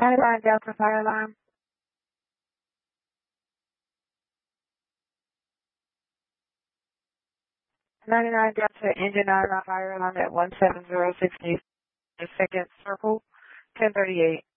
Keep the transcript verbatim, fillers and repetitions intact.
ninety-nine Delta fire alarm. ninety-nine Delta engine on fire alarm at one seven zero six second circle, ten thirty-eight.